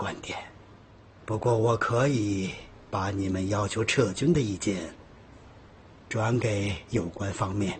观点，不过我可以把你们要求撤军的意见转给有关方面。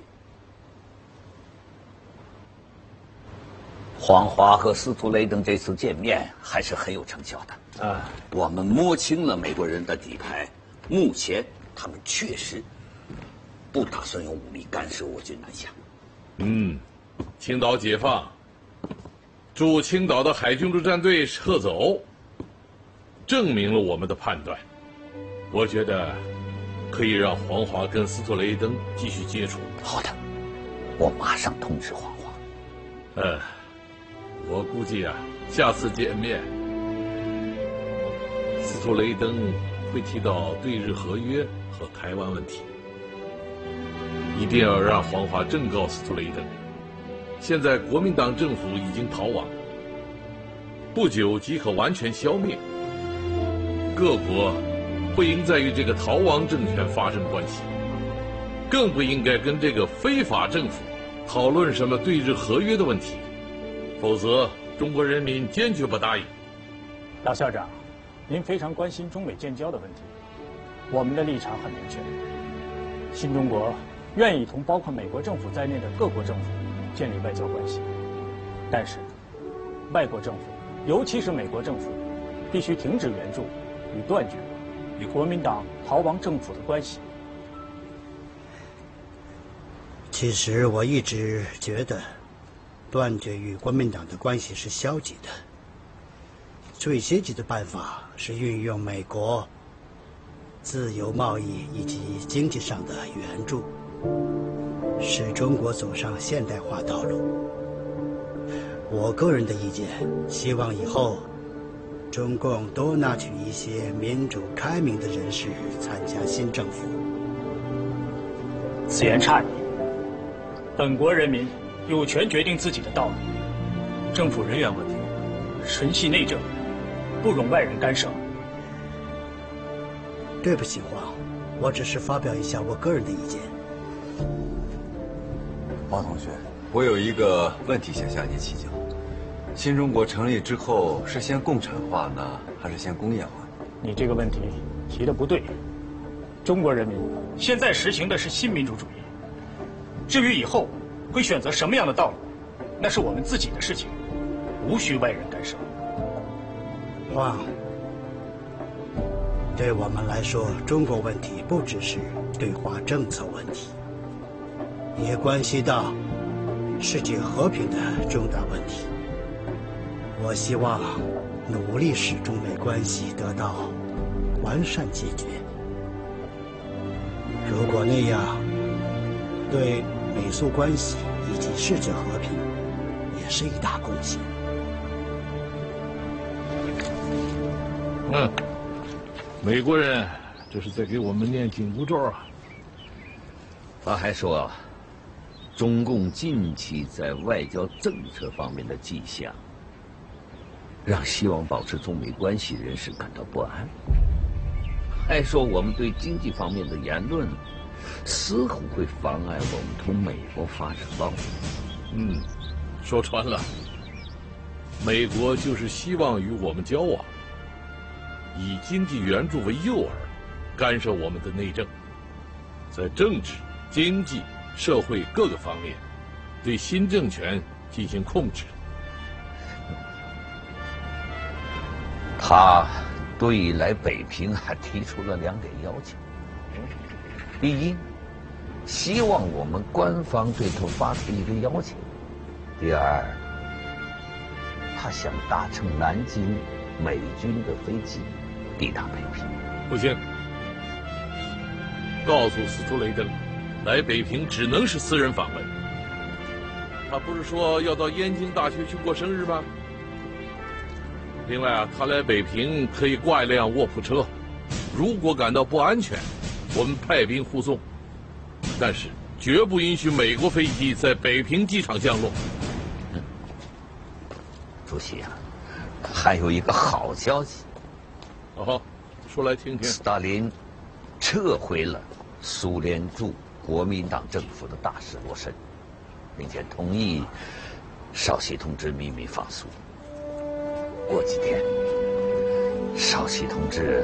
黄华和司徒雷登这次见面还是很有成效的。我们摸清了美国人的底牌，目前他们确实不打算用武力干涉我军南下。 青岛解放，驻青岛的海军陆战队撤走，证明了我们的判断。我觉得可以让黄华跟司徒雷登继续接触。 好的，我马上通知黄华。 我估计下次见面，司徒雷登会提到对日合约和台湾问题。一定要让黄华正告司徒雷登，现在国民党政府已经逃亡，不久即可完全消灭。各国不应再与这个逃亡政权发生关系，更不应该跟这个非法政府讨论什么对日合约的问题。否则，中国人民坚决不答应。 老校长，您非常关心中美建交的问题，我们的立场很明确。新中国愿意同包括美国政府在内的各国政府建立外交关系，但是，外国政府，尤其是美国政府，必须停止援助与断绝与国民党逃亡政府的关系。 其实我一直觉得，断绝与国民党的关系是消极的。最积极的办法是运用美国自由贸易以及经济上的援助，使中国走上现代化道路。我个人的意见，希望以后中共多纳取一些民主开明的人士参加新政府。 此言差矣，本国人民有权决定自己的道路，政府人员问题纯系内政，不容外人干涉。 对不起，黄，我只是发表一下我个人的意见。 黄同学，我有一个问题想向你请教：新中国成立之后，是先共产化呢，还是先工业化？ 你这个问题提的不对。中国人民现在实行的是新民主主义，至于以后会选择什么样的道路，那是我们自己的事情，无需外人干涉。 黄，对我们来说，中国问题不只是对华政策问题，也关系到世界和平的重大问题。我希望努力使中美关系得到完善解决。如果那样，对美苏关系以及世界和平也是一大贡献。 美国人这是在给我们念紧箍咒啊！ 他还说，中共近期在外交政策方面的迹象，让希望保持中美关系人士感到不安。还说我们对经济方面的言论，似乎会妨碍我们同美国发展贸易。 说穿了，美国就是希望与我们交往，以经济援助为诱饵，干涉我们的内政，在政治、经济、社会各个方面，对新政权进行控制。 他对来北平还提出了2点要求：第一，希望我们官方对他发出一个邀请；第二，他想搭乘南京美军的飞机抵达北平。 不行，告诉司徒雷登，来北平只能是私人访问。他不是说要到燕京大学去过生日吗？另外他来北平可以挂一辆卧铺车，如果感到不安全，我们派兵护送，但是绝不允许美国飞机在北平机场降落。 主席还有一个好消息。 说来听听。 斯大林撤回了苏联驻国民党政府的大使罗申，并且同意少熙同志秘密放苏。过几天， 少奇同志